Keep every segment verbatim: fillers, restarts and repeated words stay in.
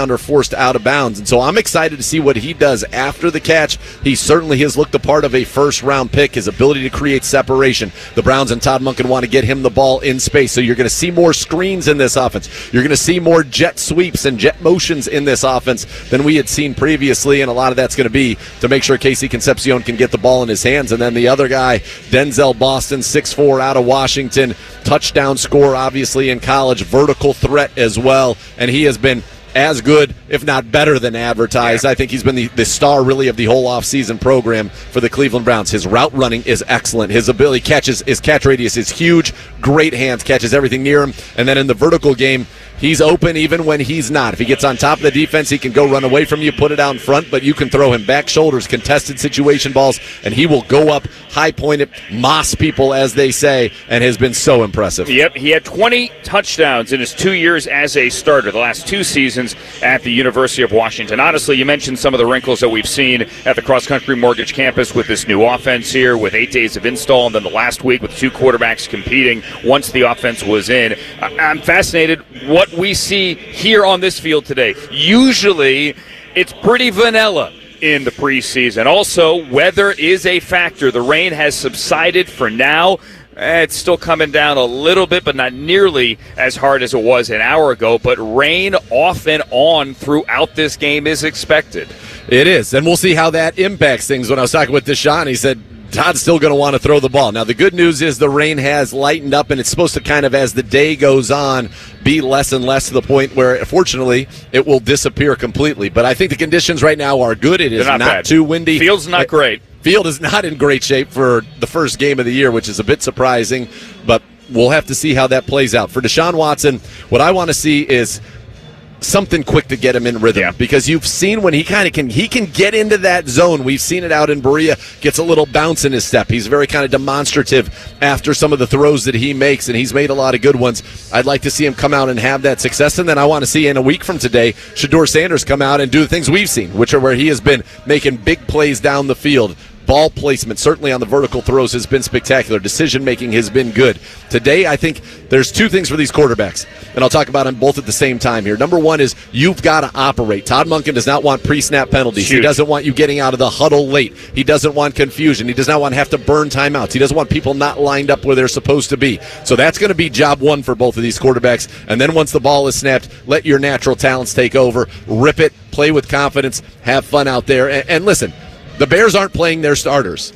first-rounder forced out of bounds. And so I'm excited to see what he does after the catch. He certainly has looked the part of a first-round pick, his ability to create separation. The Browns and Todd Monken want to get him the ball in space, so you're going to see more screens in this offense. You're going to see more jet sweeps and jet motions in this offense than we had seen previously, and a lot of that's going to be to make sure Casey Concepcion can get the ball in his hands. And then the other guy, Denzel Boston, six foot four out of Washington, touchdown scorer obviously in college, vertical threat as well, and he has been as good, if not better than advertised. I think he's been the, the star, really, of the whole offseason program for the Cleveland Browns. His route running is excellent. His ability catches, his catch radius is huge. Great hands, catches everything near him. And then in the vertical game, he's open even when he's not. If he gets on top of the defense, he can go run away from you, put it out in front, but you can throw him back shoulders, contested situation balls, and he will go up, high-point it, moss people, as they say, and has been so impressive. Yep, he had twenty touchdowns in his two years as a starter, the last two seasons at the University of Washington. Honestly, you mentioned some of the wrinkles that we've seen at the Cross Country Mortgage campus with this new offense here, with eight days of install, and then the last week with two quarterbacks competing once the offense was in. I'm fascinated what we see here on this field today. Usually, it's pretty vanilla in the preseason. Also, weather is a factor. The rain has subsided for now. It's still coming down a little bit, but not nearly as hard as it was an hour ago. But rain off and on throughout this game is expected. It is, and we'll see how that impacts things. When I was talking with Deshaun, he said Todd's still going to want to throw the ball. Now, the good news is the rain has lightened up, and it's supposed to kind of, as the day goes on, be less and less to the point where, fortunately, it will disappear completely. But I think the conditions right now are good. It is not, not bad. too windy. Field's not great. Field is not in great shape for the first game of the year, which is a bit surprising, but we'll have to see how that plays out. For Deshaun Watson, what I want to see is something quick to get him in rhythm, yeah. because you've seen when he kind of can he can get into that zone. We've seen it out in Berea, gets a little bounce in his step. He's very kind of demonstrative after some of the throws that he makes, and he's made a lot of good ones. I'd like to see him come out and have that success, and then I want to see in a week from today Shedeur Sanders come out and do the things we've seen, which are where he has been making big plays down the field. Ball placement, certainly on the vertical throws, has been spectacular. Decision-making has been good. Today, I think there's two things for these quarterbacks, and I'll talk about them both at the same time here. Number one is you've got to operate. Todd Monken does not want pre-snap penalties. Huge. He doesn't want you getting out of the huddle late. He doesn't want confusion. He does not want to have to burn timeouts. He doesn't want people not lined up where they're supposed to be. So that's going to be job one for both of these quarterbacks. And then once the ball is snapped, let your natural talents take over. Rip it, play with confidence, have fun out there. And, and listen, the Bears aren't playing their starters.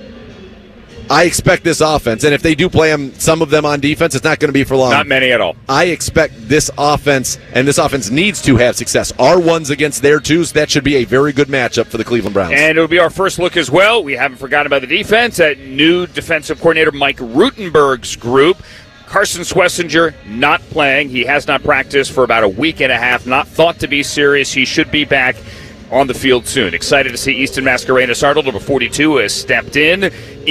I expect this offense, and if they do play them, some of them on defense, it's not going to be for long. Not many at all. I expect this offense, and this offense needs to have success. Our ones against their twos, that should be a very good matchup for the Cleveland Browns. And it'll be our first look as well. We haven't forgotten about the defense at new defensive coordinator Mike Rutenberg's group. Carson Schlesinger not playing. He has not practiced for about a week and a half, not thought to be serious. He should be back on the field soon. Excited to see Easton Mascarenas-Arnold, number forty-two, has stepped in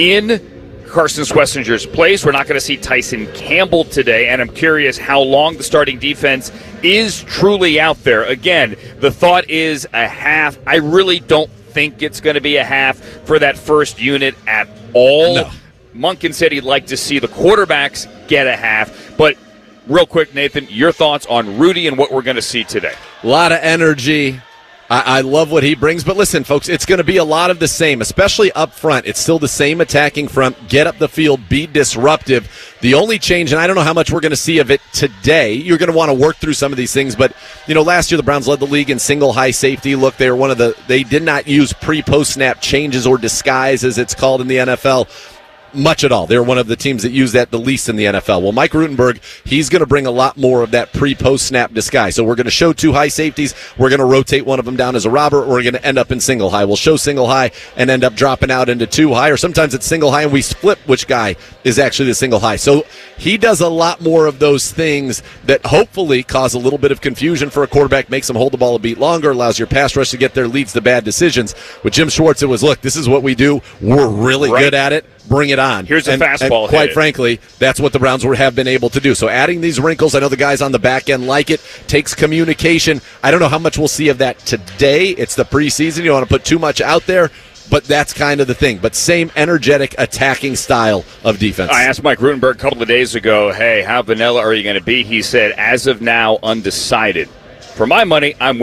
in Carson Schlesinger's place. We're not going to see Tyson Campbell today, and I'm curious how long the starting defense is truly out there. Again, the thought is a half. I really don't think it's going to be a half for that first unit at all. No. Monken said he'd like to see the quarterbacks get a half, but real quick, Nathan, your thoughts on Rudy and what we're going to see today? A lot of energy. I, I love what he brings, but listen, folks, it's going to be a lot of the same, especially up front. It's still the same attacking front. Get up the field, be disruptive. The only change, and I don't know how much we're going to see of it today, you're going to want to work through some of these things, but, you know, last year the Browns led the league in single high safety. Look, they were one of the, they did not use pre-post snap changes or disguise, as it's called in the N F L. Much at all. They're one of the teams that use that the least in the N F L. Well, Mike Rutenberg, he's going to bring a lot more of that pre-post snap disguise. So we're going to show two high safeties. We're going to rotate one of them down as a robber, or we're going to end up in single high. We'll show single high and end up dropping out into two high, or sometimes it's single high and we flip which guy is actually the single high. So he does a lot more of those things that hopefully cause a little bit of confusion for a quarterback, makes them hold the ball a beat longer, allows your pass rush to get there, leads to bad decisions. With Jim Schwartz, it was, look, this is what we do. We're really right. good at it. Bring it on. Here's a and, fastball. And quite hit. frankly, that's what the Browns were, have been able to do. So adding these wrinkles, I know the guys on the back end like it, takes communication. I don't know how much we'll see of that today. It's the preseason. You don't want to put too much out there, but that's kind of the thing. But same energetic attacking style of defense. I asked Mike Rutenberg a couple of days ago, hey, how vanilla are you going to be? He said, as of now, undecided. For my money, I'm